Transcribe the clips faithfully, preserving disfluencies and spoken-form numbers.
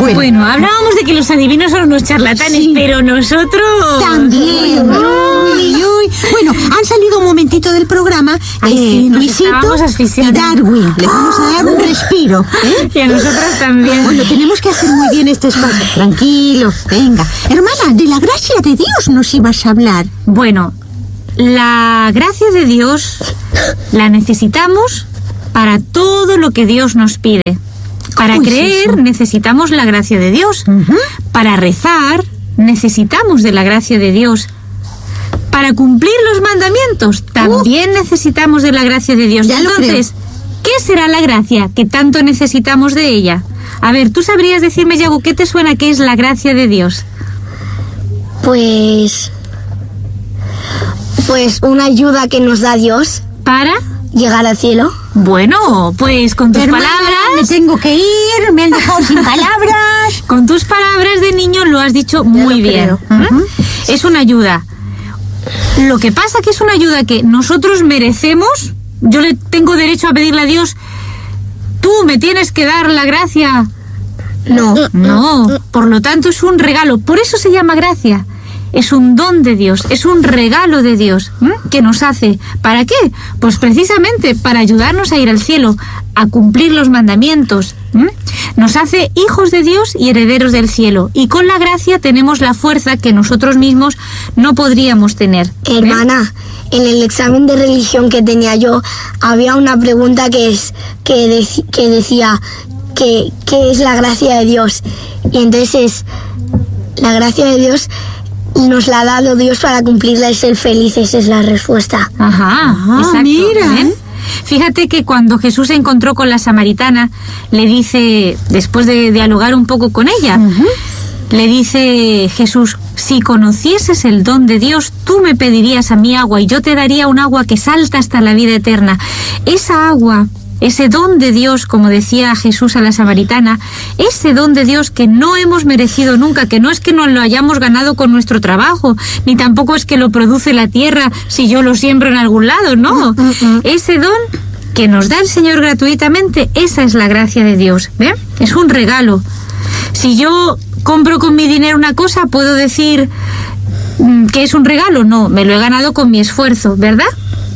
Bueno, bueno, hablábamos de que los adivinos son unos charlatanes, sí, pero nosotros... También. Uy, uy. Bueno, han salido un momentito del programa Ay, eh, sí, Luisito y Darwin. Le vamos a dar un respiro. ¿eh? Y a nosotras también. Bueno, tenemos que hacer muy bien este espacio. Tranquilo, venga. Hermana, de la gracia de Dios nos ibas a hablar. Bueno, la gracia de Dios la necesitamos para todo lo que Dios nos pide. Para creer es necesitamos la gracia de Dios. Uh-huh. Para rezar necesitamos de la gracia de Dios. Para cumplir los mandamientos también uh. necesitamos de la gracia de Dios. Ya Entonces, ¿qué será la gracia que tanto necesitamos de ella? A ver, ¿tú sabrías decirme, Yago, qué te suena que es la gracia de Dios? Pues... Pues una ayuda que nos da Dios. ¿Para? Llegar al cielo. Bueno, pues con tus Hermana, palabras... me tengo que ir, me han dejado sin palabras. Con tus palabras de niño lo has dicho muy bien. Uh-huh. Es una ayuda. Lo que pasa que es una ayuda que nosotros merecemos. Yo le tengo derecho a pedirle a Dios, tú me tienes que dar la gracia. No. No, por lo tanto es un regalo. Por eso se llama gracia. Es un don de Dios, es un regalo de Dios, ¿eh? que nos hace. ¿Para qué? Pues precisamente para ayudarnos a ir al cielo, a cumplir los mandamientos. ¿eh? Nos hace hijos de Dios y herederos del cielo. Y con la gracia tenemos la fuerza que nosotros mismos no podríamos tener. ¿eh? Hermana, en el examen de religión que tenía yo, había una pregunta que, es, que, de, que decía que, ¿qué es la gracia de Dios? Y entonces es, la gracia de Dios... nos la ha dado Dios para cumplirla y ser felices, es la respuesta. Ajá, ah, exacto. Mira. ¿eh? Fíjate que cuando Jesús se encontró con la samaritana, le dice, después de dialogar un poco con ella, uh-huh. le dice Jesús, si conocieses el don de Dios, tú me pedirías a mí agua y yo te daría un agua que salta hasta la vida eterna. Esa agua... ese don de Dios, como decía Jesús a la samaritana, ese don de Dios que no hemos merecido nunca, que no es que nos lo hayamos ganado con nuestro trabajo, ni tampoco es que lo produce la tierra si yo lo siembro en algún lado, no. Uh, uh, uh. Ese don que nos da el Señor gratuitamente, esa es la gracia de Dios, ¿ve? Es un regalo. Si yo compro con mi dinero una cosa, ¿puedo decir que es un regalo? No, me lo he ganado con mi esfuerzo, ¿verdad?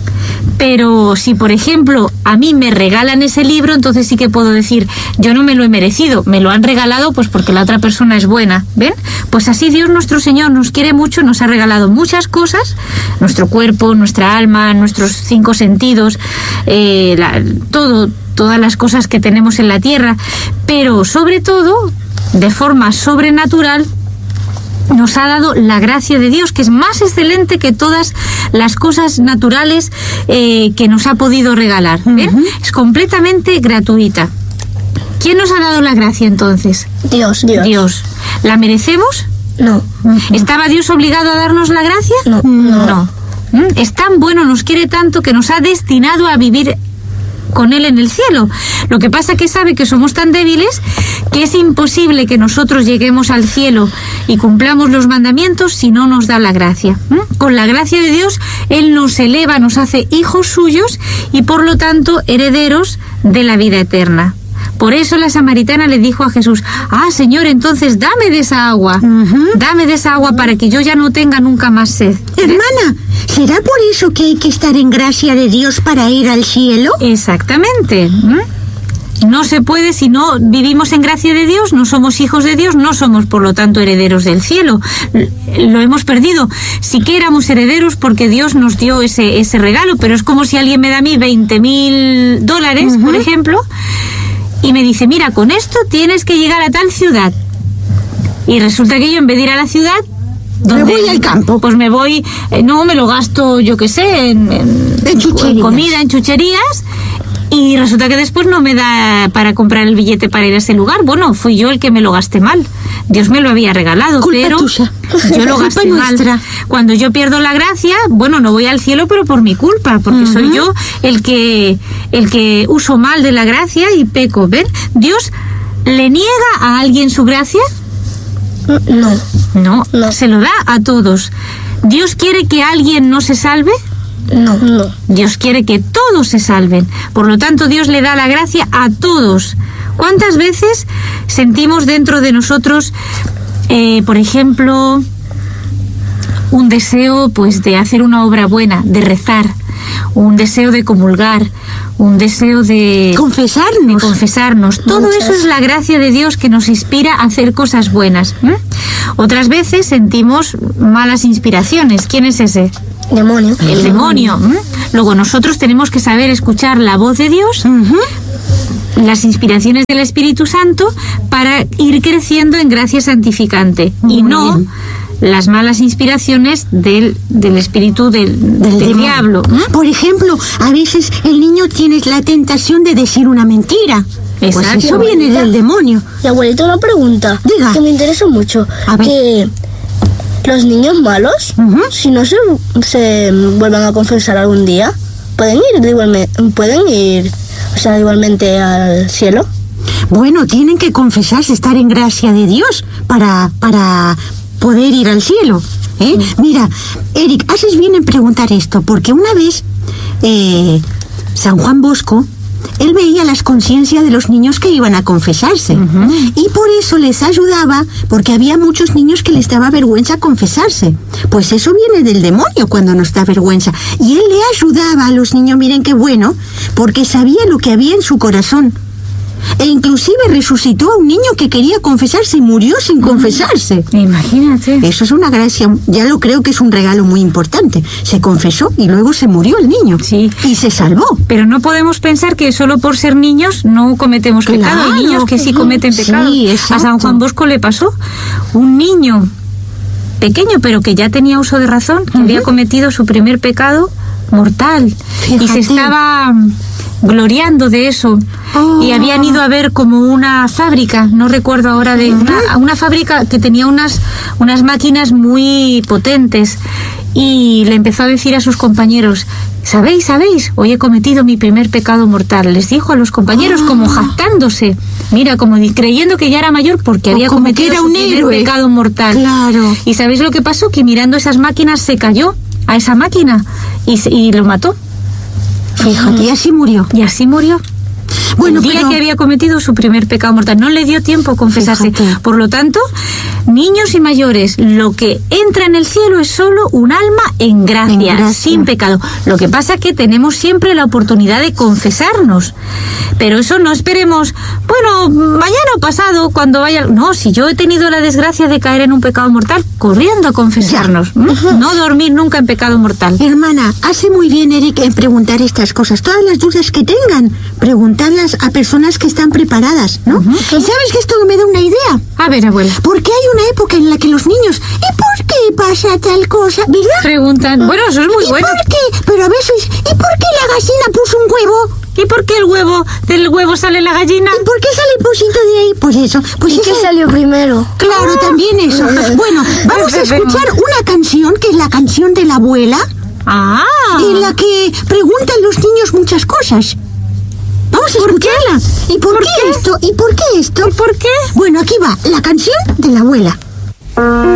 Pero si, por ejemplo, a mí me regalan ese libro, entonces sí que puedo decir, yo no me lo he merecido, me lo han regalado pues porque la otra persona es buena, ¿ven? Pues así Dios nuestro Señor nos quiere mucho, nos ha regalado muchas cosas, nuestro cuerpo, nuestra alma, nuestros cinco sentidos, eh, la, todo, todas las cosas que tenemos en la tierra, pero sobre todo, de forma sobrenatural, nos ha dado la gracia de Dios, que es más excelente que todas las cosas naturales eh, que nos ha podido regalar. ¿eh? Uh-huh. Es completamente gratuita. ¿Quién nos ha dado la gracia entonces? Dios. Dios. Dios. ¿La merecemos? No. ¿Estaba Dios obligado a darnos la gracia? No. No. no. Es tan bueno, nos quiere tanto que nos ha destinado a vivir con Él en el cielo. Lo que pasa que sabe que somos tan débiles que es imposible que nosotros lleguemos al cielo y cumplamos los mandamientos si no nos da la gracia. ¿Mm? Con la gracia de Dios, Él nos eleva, nos hace hijos suyos y por lo tanto herederos de la vida eterna. Por eso la samaritana le dijo a Jesús, ah, Señor, entonces dame de esa agua, uh-huh. dame de esa agua para que yo ya no tenga nunca más sed. Hermana, ¿será por eso que hay que estar en gracia de Dios para ir al cielo? Exactamente. ¿Mm? No se puede si no vivimos en gracia de Dios, no somos hijos de Dios, no somos por lo tanto herederos del cielo. Lo hemos perdido. Sí que éramos herederos porque Dios nos dio ese, ese regalo, pero es como si alguien me da a mí veinte mil dólares, uh-huh. por ejemplo, y me dice, mira, con esto tienes que llegar a tal ciudad. Y resulta que yo en vez de ir a la ciudad, ¿dónde? Me voy al campo. Pues me voy, eh, no, me lo gasto, yo qué sé, en, en, en, en comida, en chucherías. Y resulta que después no me da para comprar el billete para ir a ese lugar. Bueno, fui yo el que me lo gasté mal. Dios me lo había regalado, culpa pero tuya. Yo lo gasté mal. Nuestra. Cuando yo pierdo la gracia, bueno, no voy al cielo, pero por mi culpa, porque uh-huh. soy yo el que el que uso mal de la gracia y peco. ¿Ven? Dios le niega a alguien su gracia. No. No, no. Se lo da a todos. ¿Dios quiere que alguien no se salve? No, no. Dios quiere que todos se salven. Por lo tanto, Dios le da la gracia a todos. ¿Cuántas veces sentimos dentro de nosotros, eh, por ejemplo, un deseo pues de hacer una obra buena, de rezar, un deseo de comulgar, un deseo de confesarnos, de confesarnos. Todo Muchas. eso es la gracia de Dios que nos inspira a hacer cosas buenas. ¿eh? Otras veces sentimos malas inspiraciones. ¿Quién es ese? Demonio. El demonio. ¿eh? Luego nosotros tenemos que saber escuchar la voz de Dios, Ujú. las inspiraciones del Espíritu Santo, para ir creciendo en gracia santificante. Muy y no bien. las malas inspiraciones del, del espíritu del, del, demonio. diablo. ¿eh? Por ejemplo, a veces el niño tiene la tentación de decir una mentira. Pues Exacto. eso viene del demonio. Y abuelito, una pregunta Diga. que me interesa mucho. A ver. Que los niños malos, Ujú. si no se, se vuelvan a confesar algún día, pueden ir de igualme- pueden ir, o sea, igualmente al cielo. Bueno, tienen que confesarse, estar en gracia de Dios para, para poder ir al cielo. ¿eh? Mira, Eric, haces bien en preguntar esto, porque una vez eh, San Juan Bosco, él veía las conciencias de los niños que iban a confesarse. Y por eso les ayudaba, porque había muchos niños que les daba vergüenza confesarse. Pues eso viene del demonio cuando nos da vergüenza. Y él le ayudaba a los niños, miren qué bueno, porque sabía lo que había en su corazón. E inclusive resucitó a un niño que quería confesarse y murió sin confesarse. Imagínate. Eso es una gracia, ya lo creo que es un regalo muy importante. Se confesó y luego se murió el niño. Sí. Y se salvó. Pero no podemos pensar que solo por ser niños no cometemos Claro. pecado. Hay niños que sí cometen Sí, pecado. exacto. A San Juan Bosco le pasó. Un niño pequeño, pero que ya tenía uso de razón, que había cometido su primer pecado mortal. Y Fíjate. se estaba mm, gloriando de eso. Oh. Y habían ido a ver como una fábrica, no recuerdo ahora, de una, una fábrica que tenía unas, unas máquinas muy potentes. Y le empezó a decir a sus compañeros: ¿sabéis, sabéis? Hoy he cometido mi primer pecado mortal. Les dijo a los compañeros, como jactándose. Mira, como di- creyendo que ya era mayor porque O había como que cometido era su un primer héroe. pecado mortal. Claro. ¿Y sabéis lo que pasó? Que mirando esas máquinas se cayó a esa máquina y, se- y lo mató. Fíjate, y así murió. Y así murió. Bueno, el día pero- que había cometido su primer pecado mortal. No le dio tiempo a confesarse. Fíjate. Por lo tanto, niños y mayores, lo que entra en el cielo es solo un alma en gracia, En gracia. sin pecado. Lo que pasa es que tenemos siempre la oportunidad de confesarnos. Pero eso no esperemos, bueno, mañana o pasado, cuando vaya... No, si yo he tenido la desgracia de caer en un pecado mortal, corriendo a confesarnos. ¿m? No dormir nunca en pecado mortal. Hermana, hace muy bien, Eric, en preguntar estas cosas. Todas las dudas que tengan, preguntarlas a personas que están preparadas, ¿no? ¿Y sabes que esto me da una idea? A ver, abuela. Porque hay una época en la que los niños, ¿y por qué pasa tal cosa? ¿Verdad? Preguntan. Bueno, eso es muy ¿Y bueno. por qué? Pero a veces, ¿y por qué la gallina puso un huevo? ¿Y por qué el huevo, del huevo sale la gallina? ¿Y por qué sale el pocito de ahí? Pues eso. Pues ¿Y qué esa- salió primero? Claro, también eso. Bueno, vamos a escuchar una canción que es la canción de la abuela, Ah. en la que preguntan los niños muchas cosas. Vamos a escucharla. ¿Y por, ¿Por qué, qué? esto? ¿Y por qué esto? ¿Y por qué? Bueno, aquí va, la canción de la abuela.